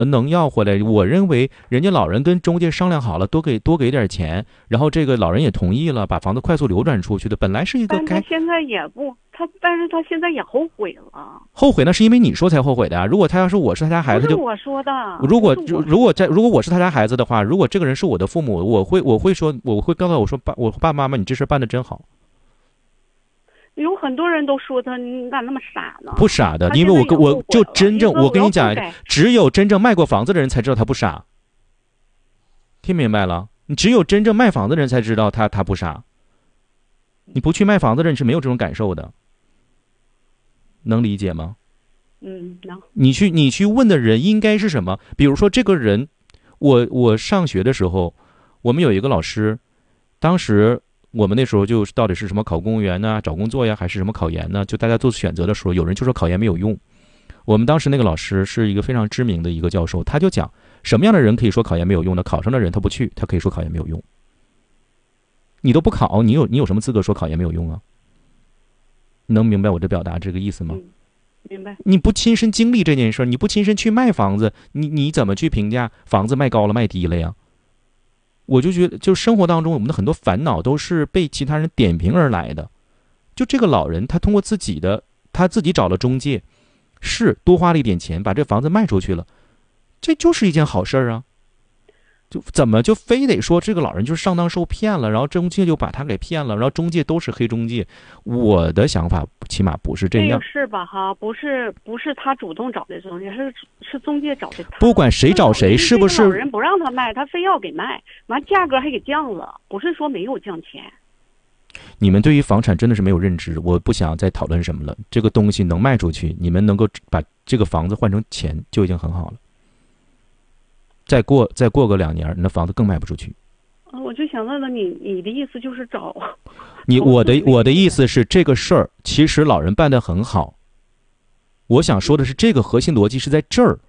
能要回来。我认为人家老人跟中介商量好了，多给点钱，然后这个老人也同意了，把房子快速流转出去的，本来是一个但他现在也不，但是他现在也后悔了。 后悔那是因为你说才后悔的啊！如果他要是我是他家孩子，就不是我说的。 如果我是他家孩子的话，如果这个人是我的父母，我会告诉我说我爸妈妈，你这事办得真好。 有很多人都说他，你咋那么傻呢？ 不傻的，因为我就真正，我跟你讲，只有真正卖过房子的人才知道他不傻。听明白了？你只有真正卖房子的人才知道他不傻。你不去卖房子的人是没有这种感受的，能理解吗？ 能。 你去问的人应该是什么？比如说这个人，我上学的时候，我们有一个老师，当时我们那时候就到底是什么考公务员呢，找工作呀，还是什么考研呢？就大家做选择的时候，有人就说考研没有用。我们当时那个老师是一个非常知名的一个教授，他就讲什么样的人可以说考研没有用呢？考上的人他不去，他可以说考研没有用。你都不考，你有什么资格说考研没有用啊？你能明白我这表达这个意思吗？ 明白。 你不亲身经历这件事，你不亲身去卖房子，你怎么去评价房子卖高了卖低了呀？我就觉得，就生活当中我们的很多烦恼都是被其他人点评而来的。就这个老人，他通过他自己找了中介，是多花了一点钱把这房子卖出去了，这就是一件好事啊。就怎么就非得说这个老人就是上当受骗了，然后中介就把他给骗了，然后中介都是黑中介？我的想法起码不是这样。 是吧？哈，不是他主动找的中介，是中介找的他。 不管谁找谁，是不是？ 老人不让他卖，他非要给卖，完价格还给降了，不是说没有降钱。 你们对于房产真的是没有认知，我不想再讨论什么了。这个东西能卖出去，你们能够把这个房子换成钱就已经很好了。再过个2年，你的房子更卖不出去。 我就想问问你的意思就是找我的意思是，这个事儿其实老人办得很好。我想说的是，这个核心逻辑是在这儿。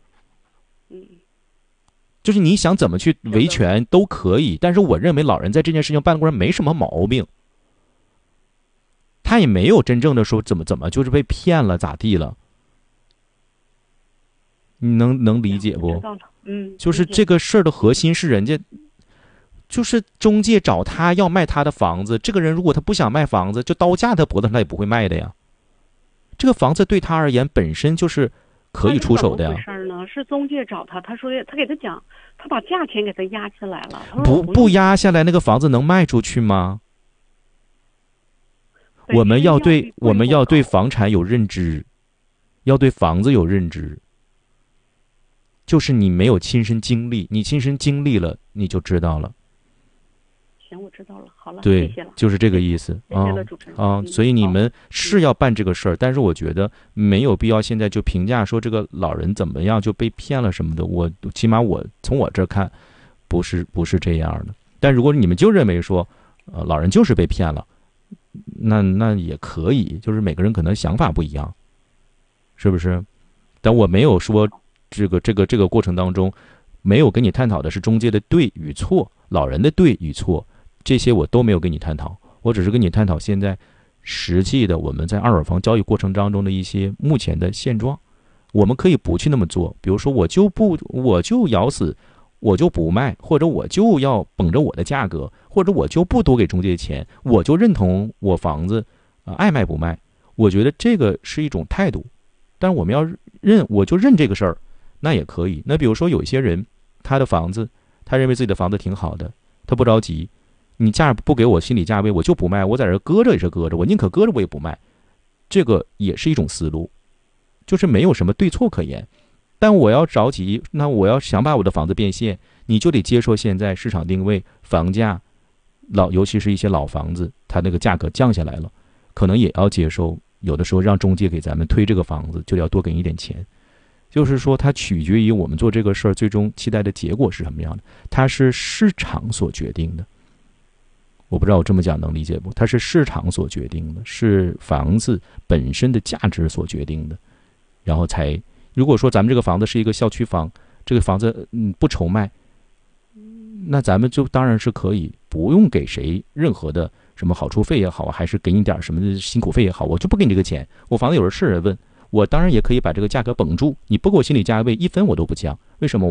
就是你想怎么去维权都可以，但是我认为老人在这件事情办的过程没什么毛病，他也没有真正的说怎么就是被骗了咋地了。你能理解不？就是这个事儿的核心是人家，就是中介找他要卖他的房子，这个人如果他不想卖房子，就刀架他脖子上他也不会卖的呀。这个房子对他而言本身就是可以出手的呀。 怎么回事呢？是中介找他，他说他给他讲，他把价钱给他压下来了。 不压下来，那个房子能卖出去吗？我们要对房产有认知，要对房子有认知。就是你没有亲身经历，你亲身经历了，你就知道了。 行，我知道了。好了， 对， 谢谢了， 就是这个意思啊。所以你们是要办这个事儿，但是我觉得没有必要现在就评价说这个老人怎么样就被骗了什么的。起码从我这看，不是这样的。但如果你们就认为说，老人就是被骗了，那也可以，就是每个人可能想法不一样，是不是？但我没有说。这个过程当中，没有跟你探讨的是中介的对与错，老人的对与错，这些我都没有跟你探讨。我只是跟你探讨现在实际的我们在二手房交易过程当中的一些目前的现状。我们可以不去那么做，比如说我就咬死，我就不卖，或者我就要绷着我的价格，或者我就不多给中介钱，我就认同我房子爱卖不卖。我觉得这个是一种态度，但是我们要我就认这个事儿。那也可以。那比如说有一些人，他的房子，他认为自己的房子挺好的，他不着急，你价不给我心理价位，我就不卖，我在这搁着也是搁着，我宁可搁着我也不卖，这个也是一种思路，就是没有什么对错可言。但我要着急，那我要想把我的房子变现，你就得接受现在市场定位，房价尤其是一些老房子，它那个价格降下来了，可能也要接受。有的时候让中介给咱们推这个房子，就要多给你点钱。就是说，它取决于我们做这个事儿最终期待的结果是什么样的，它是市场所决定的。我不知道我这么讲能理解不？它是市场所决定的，是房子本身的价值所决定的。然后如果说咱们这个房子是一个校区房，这个房子不愁卖，那咱们就当然是可以不用给谁任何的什么好处费也好，还是给你点什么辛苦费也好，我就不给你这个钱。我房子有人是人问。 我当然也可以把这个价格绷住，你不给我心理价位1分我都不降。为什么？